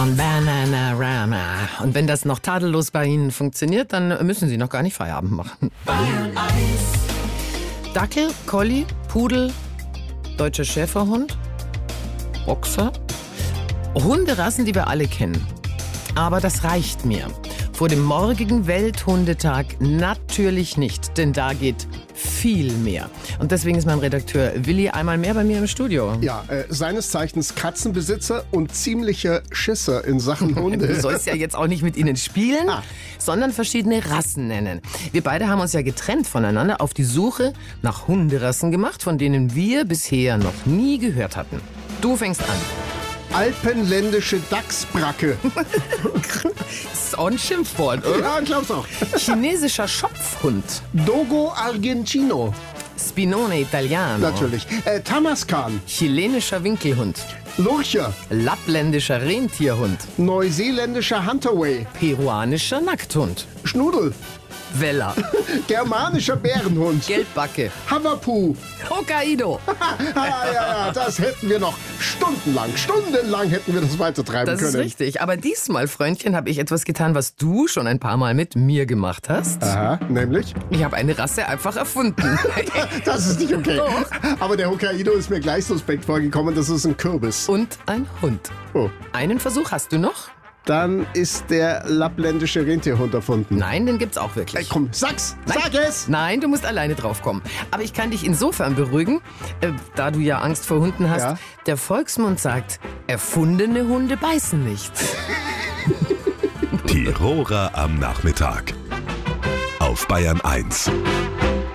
Bananarama. Und wenn das noch tadellos bei Ihnen funktioniert, dann müssen Sie noch gar nicht Feierabend machen. Bayern 1. Dackel, Collie, Pudel, deutscher Schäferhund, Boxer. Hunderassen, die wir alle kennen. Aber das reicht mir. Vor dem morgigen Welthundetag natürlich nicht, denn da geht viel mehr. Und deswegen ist mein Redakteur Willi einmal mehr bei mir im Studio. Ja, seines Zeichens Katzenbesitzer und ziemlicher Schisser in Sachen Hunde. Du sollst ja jetzt auch nicht mit ihnen spielen, sondern verschiedene Rassen nennen. Wir beide haben uns ja getrennt voneinander auf die Suche nach Hunderassen gemacht, von denen wir bisher noch nie gehört hatten. Du fängst an. Alpenländische Dachsbracke. Das ist auch ein Schimpfwort, oder? Ja, glaub's auch. Chinesischer Schopfhund. Dogo Argentino. Spinone Italiano. Natürlich. Tamaskan. Chilenischer Winkelhund. Lurcher. Lappländischer Rentierhund. Neuseeländischer Hunterway. Peruanischer Nackthund. Schnudel. Weller. Germanischer Bärenhund. Geldbacke. Havapu. Hokkaido. Ja, das hätten wir noch stundenlang hätten wir das weitertreiben Das können. ist richtig. Aber diesmal, Freundchen, habe ich etwas getan, was du schon ein paar Mal mit mir gemacht hast. Aha, nämlich? Ich habe eine Rasse einfach erfunden. Das ist nicht okay. Aber der Hokkaido ist mir gleich suspekt vorgekommen, das ist ein Kürbis. Und ein Hund. Oh. Einen Versuch hast du noch? Dann ist der lappländische Rentierhund erfunden. Nein, den gibt's auch wirklich. Komm, sag's! Nein. Sag es! Nein, du musst alleine drauf kommen. Aber ich kann dich insofern beruhigen, da du ja Angst vor Hunden hast. Ja. Der Volksmund sagt, erfundene Hunde beißen nicht. Die Rohrer am Nachmittag. Auf Bayern 1.